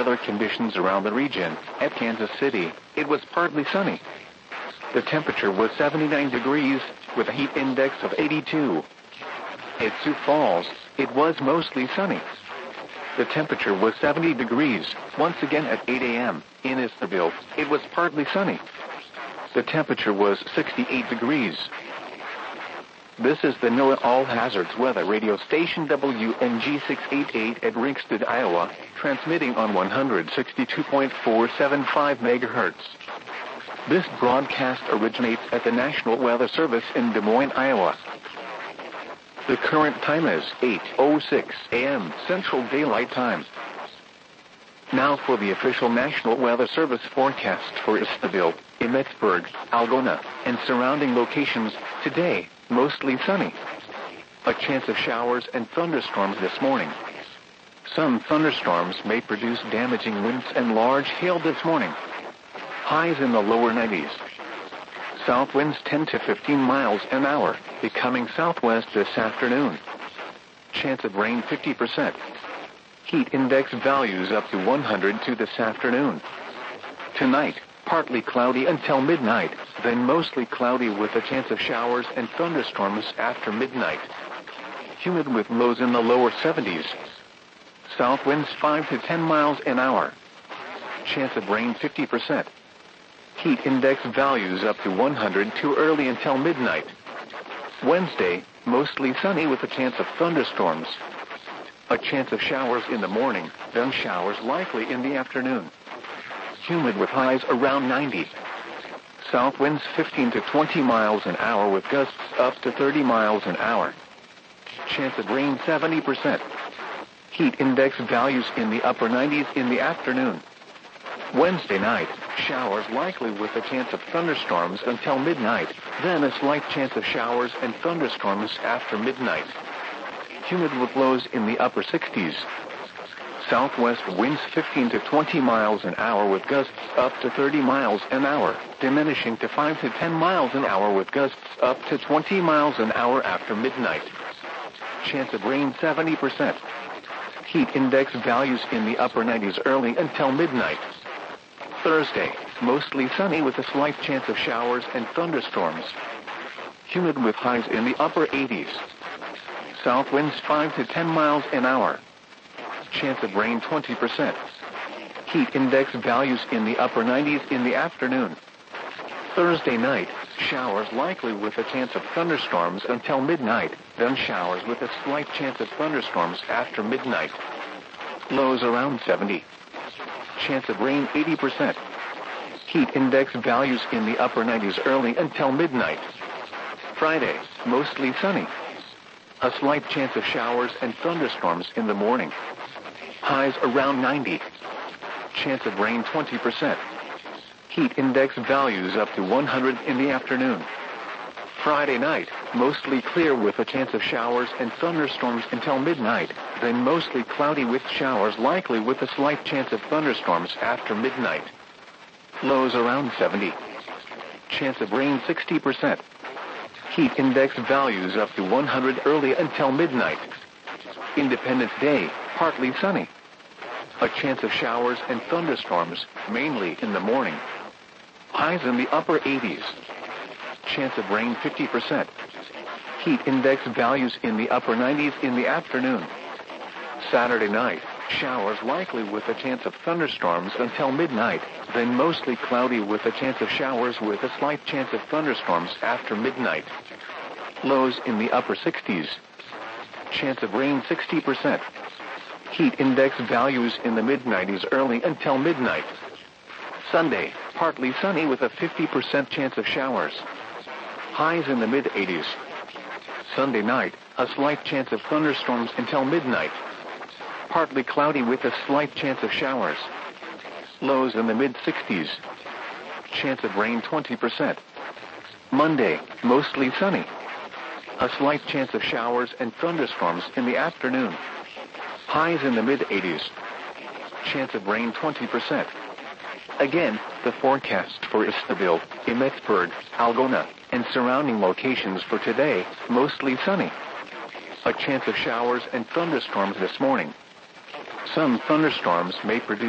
weather conditions around the region. At Kansas City, it was partly sunny. The temperature was 79 degrees, with a heat index of 82. At Sioux Falls, it was mostly sunny. The temperature was 70 degrees, once again at 8 a.m. In Easterville, it was partly sunny. The temperature was 68 degrees. This is the NOAA All Hazards Weather Radio Station WNG688 at Ringsted, Iowa, transmitting on 162.475 megahertz. This broadcast originates at the National Weather Service in Des Moines, Iowa. The current time is 8:06 a.m. Central Daylight Time. Now for the official National Weather Service forecast for Easterville, Emmetsburg, Algona, and surrounding locations. Today, mostly sunny. A chance of showers and thunderstorms this morning. Some thunderstorms may produce damaging winds and large hail this morning. Highs in the lower 90s. South winds 10 to 15 miles an hour, becoming southwest this afternoon. Chance of rain 50%. Heat index values up to 102 this afternoon. Tonight, partly cloudy until midnight, then mostly cloudy with a chance of showers and thunderstorms after midnight. Humid with lows in the lower 70s. South winds 5 to 10 miles an hour. Chance of rain 50%. Heat index values up to 102 early until midnight. Wednesday, mostly sunny with a chance of thunderstorms. A chance of showers in the morning, then showers likely in the afternoon. Humid with highs around 90. South winds 15 to 20 miles an hour with gusts up to 30 miles an hour. Chance of rain 70%. Heat index values in the upper 90s in the afternoon. Wednesday night, showers likely with a chance of thunderstorms until midnight, then a slight chance of showers and thunderstorms after midnight. Humid with lows in the upper 60s. Southwest winds 15 to 20 miles an hour with gusts up to 30 miles an hour, diminishing to 5 to 10 miles an hour with gusts up to 20 miles an hour after midnight. Chance of rain 70%. Heat index values in the upper 90s early until midnight. Thursday, mostly sunny with a slight chance of showers and thunderstorms. Humid with highs in the upper 80s. South winds 5 to 10 miles an hour. Chance of rain 20%. Heat index values in the upper 90s in the afternoon. Thursday night, showers likely with a chance of thunderstorms until midnight, then showers with a slight chance of thunderstorms after midnight. Lows around 70. Chance of rain 80%. Heat index values in the upper 90s early until midnight. Friday, mostly sunny. A slight chance of showers and thunderstorms in the morning. Highs around 90. Chance of rain 20%. Heat index values up to 100 in the afternoon. Friday night, mostly clear with a chance of showers and thunderstorms until midnight, then mostly cloudy with showers likely with a slight chance of thunderstorms after midnight. Lows around 70. Chance of rain 60%. Heat index values up to 100 early until midnight. Independence Day, partly sunny. A chance of showers and thunderstorms, mainly in the morning. Highs in the upper 80s. Chance of rain 50%. Heat index values in the upper 90s in the afternoon. Saturday night, showers likely with a chance of thunderstorms until midnight, then mostly cloudy with a chance of showers with a slight chance of thunderstorms after midnight. Lows in the upper 60s. Chance of rain 60%. Heat index values in the mid-90s early until midnight. Sunday, partly sunny with a 50% chance of showers. Highs in the mid-80s. Sunday night, a slight chance of thunderstorms until midnight. Partly cloudy with a slight chance of showers. Lows in the mid-60s. Chance of rain 20%. Monday, mostly sunny. A slight chance of showers and thunderstorms in the afternoon. Highs in the mid-80s. Chance of rain 20%. Again, the forecast for Easterville, Emmetsburg, Algona, and surrounding locations for today, mostly sunny. A chance of showers and thunderstorms this morning. Some thunderstorms may produce